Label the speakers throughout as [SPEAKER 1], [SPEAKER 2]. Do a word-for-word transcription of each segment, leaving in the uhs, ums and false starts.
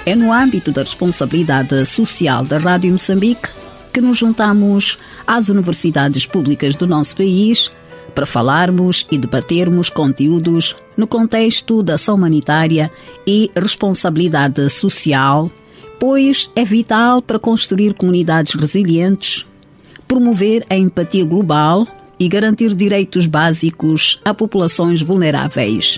[SPEAKER 1] É no âmbito da responsabilidade social da Rádio Moçambique que nos juntamos às universidades públicas do nosso país para falarmos e debatermos conteúdos no contexto da ação humanitária e responsabilidade social, pois é vital para construir comunidades resilientes, promover a empatia global e garantir direitos básicos a populações vulneráveis.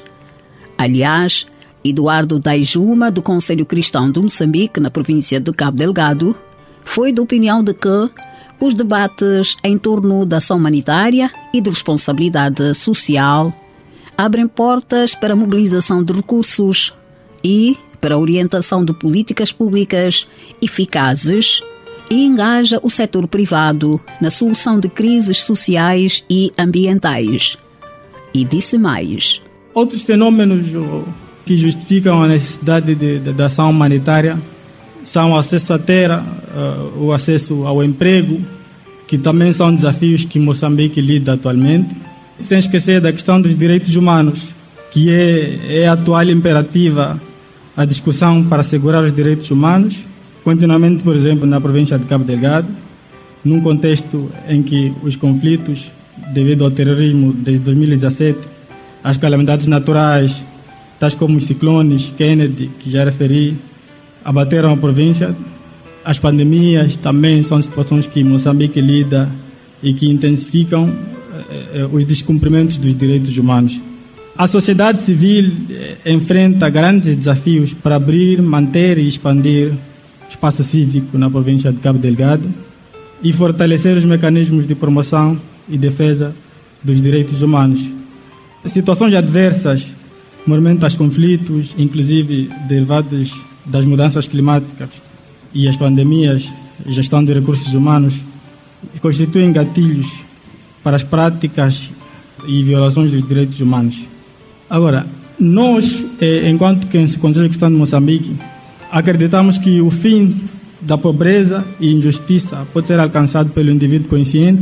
[SPEAKER 1] Aliás, Eduardo Daijuma, do Conselho Cristão de Moçambique, na província de Cabo Delgado, foi da opinião de que os debates em torno da ação humanitária e de responsabilidade social abrem portas para a mobilização de recursos e para a orientação de políticas públicas eficazes e engaja o setor privado na solução de crises sociais e ambientais. E disse mais.
[SPEAKER 2] Outros fenômenos que justificam a necessidade de, de, de ação humanitária são o acesso à terra, uh, o acesso ao emprego, que também são desafios que Moçambique lida atualmente, sem esquecer da questão dos direitos humanos, que é, é a atual imperativa a discussão para assegurar os direitos humanos, continuamente, por exemplo, na província de Cabo Delgado, num contexto em que os conflitos, devido ao terrorismo desde dois mil e dezassete, as calamidades naturais, tais como os ciclones, Kennedy, que já referi, abateram a província. As pandemias também são situações que Moçambique lida e que intensificam eh, os descumprimentos dos direitos humanos. A sociedade civil eh, enfrenta grandes desafios para abrir, manter e expandir o espaço cívico na província de Cabo Delgado e fortalecer os mecanismos de promoção e defesa dos direitos humanos. Situações adversas, momentos de conflitos, inclusive derivados das mudanças climáticas e as pandemias e gestão de recursos humanos, constituem gatilhos para as práticas e violações dos direitos humanos. Agora, nós, enquanto Conselho Cristão de Moçambique, acreditamos que o fim da pobreza e injustiça pode ser alcançado pelo indivíduo consciente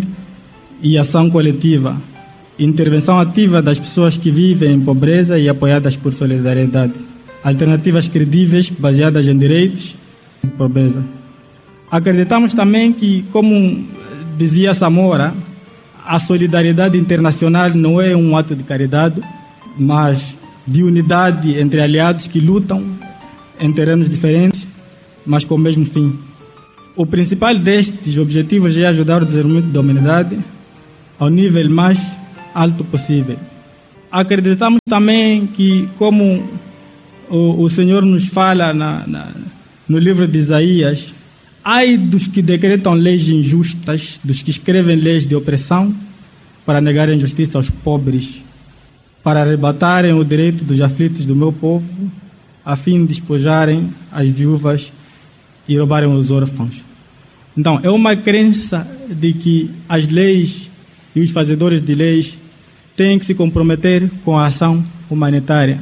[SPEAKER 2] e ação coletiva, intervenção ativa das pessoas que vivem em pobreza e apoiadas por solidariedade, alternativas credíveis baseadas em direitos e pobreza. Acreditamos também que, como dizia Samora, a solidariedade internacional não é um ato de caridade, mas de unidade entre aliados que lutam em terrenos diferentes, mas com o mesmo fim. O principal destes objetivos é ajudar o desenvolvimento da humanidade ao nível mais alto possível. Acreditamos também que, como o, o Senhor nos fala na, na, no livro de Isaías, ai dos que decretam leis injustas, dos que escrevem leis de opressão para negarem justiça aos pobres, para arrebatarem o direito dos aflitos do meu povo, a fim de despojarem as viúvas e roubarem os órfãos. Então, é uma crença de que as leis e os fazedores de leis têm que se comprometer com a ação humanitária.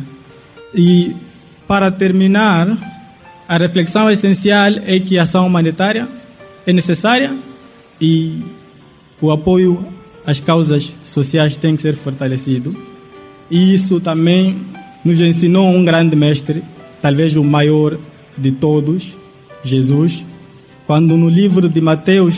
[SPEAKER 2] E, para terminar, a reflexão essencial é que a ação humanitária é necessária e o apoio às causas sociais tem que ser fortalecido. E isso também nos ensinou um grande mestre, talvez o maior de todos, Jesus, quando no livro de Mateus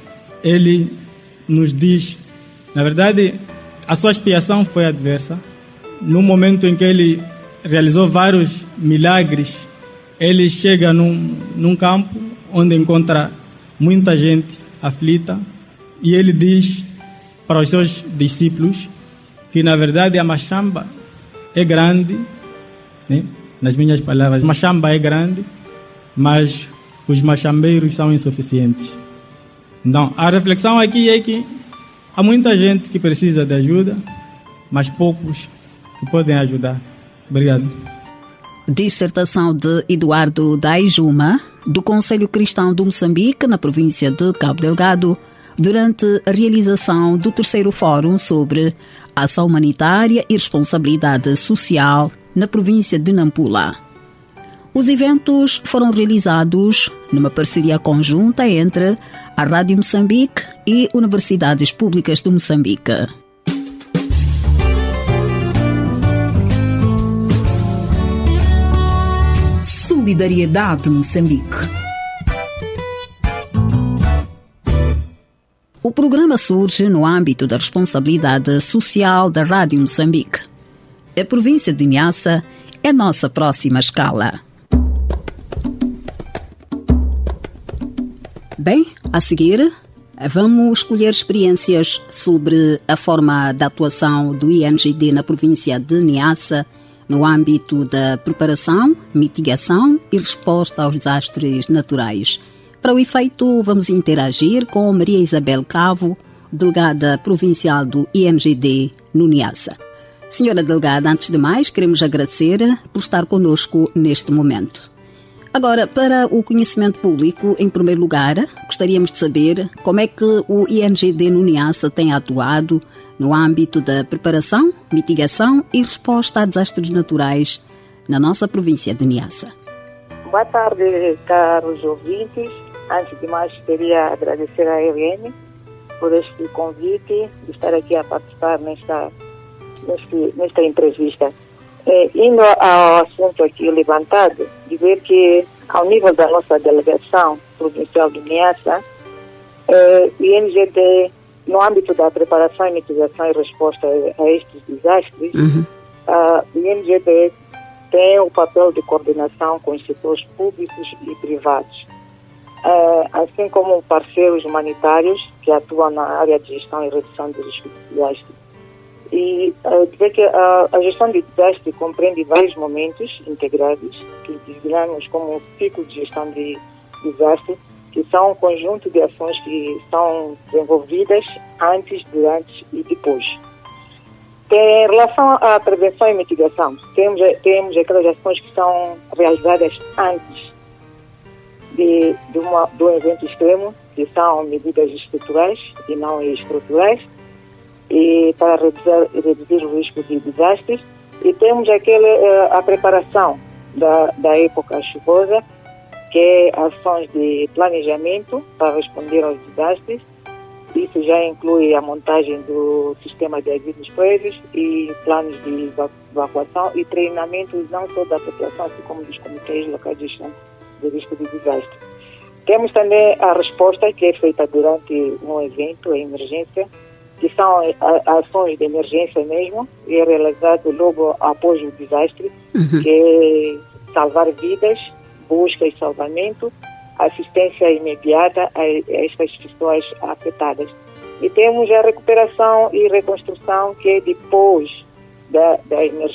[SPEAKER 2] ele nos diz, na verdade, a sua expiação foi adversa. No momento em que ele realizou vários milagres, ele chega num, num campo onde encontra muita gente aflita e ele diz para os seus discípulos que, na verdade, a machamba é grande, né? Nas minhas palavras, a machamba é grande, mas os machambeiros são insuficientes. Então, a reflexão aqui é que há muita gente que precisa de ajuda, mas poucos que podem ajudar. Obrigado.
[SPEAKER 1] Dissertação de Eduardo Daijuma, do Conselho Cristão de Moçambique, na província de Cabo Delgado, durante a realização do terceiro Fórum sobre Ação Humanitária e Responsabilidade Social na província de Nampula. Os eventos foram realizados numa parceria conjunta entre a Rádio Moçambique e Universidades Públicas de Moçambique.
[SPEAKER 3] Solidariedade Moçambique.
[SPEAKER 1] O programa surge no âmbito da responsabilidade social da Rádio Moçambique. A província de Niassa é nossa próxima escala. Bem, a seguir, vamos escolher experiências sobre a forma de atuação do I N G D na província de Niassa no âmbito da preparação, mitigação e resposta aos desastres naturais. Para o efeito, vamos interagir com Maria Isabel Cavo, delegada provincial do I N G D no Niassa. Senhora delegada, antes de mais, queremos agradecer por estar conosco neste momento. Agora, para o conhecimento público, em primeiro lugar, gostaríamos de saber como é que o I N G D no Niassa tem atuado no âmbito da preparação, mitigação e resposta a desastres naturais na nossa província de Niassa.
[SPEAKER 4] Boa tarde, caros ouvintes. Antes de mais, queria agradecer à R N por este convite de estar aqui a participar nesta, neste, nesta entrevista. É, indo ao assunto aqui levantado, dizer que, ao nível da nossa delegação provincial de Niassa, é, o I N G D, no âmbito da preparação, mitigação e resposta a estes desastres, uhum. a, o I N G D tem o papel de coordenação com os setores públicos e privados, é, assim como parceiros humanitários que atuam na área de gestão e redução de risco de desastre. E uh, dizer que a, a gestão de desastre compreende vários momentos integrados, que designamos como ciclo de gestão de desastre, que são um conjunto de ações que são desenvolvidas antes, durante e depois. Em relação à prevenção e mitigação, temos, temos aquelas ações que são realizadas antes de, de, uma, de um evento extremo, que são medidas estruturais e não estruturais, e para reduzir, reduzir o risco de desastres. E temos aquele, a preparação da, da época chuvosa, que é ações de planejamento para responder aos desastres. Isso já inclui a montagem do sistema de avisos prévios e planos de evacuação e treinamentos não só da população, assim como dos comitês locais de gestão de risco de desastre. Temos também a resposta que é feita durante um evento, a emergência, que são ações de emergência mesmo, e é realizado logo após o desastre, uhum. que é salvar vidas, busca e salvamento, assistência imediata a estas pessoas afetadas. E temos a recuperação e reconstrução, que é depois da, da emergência.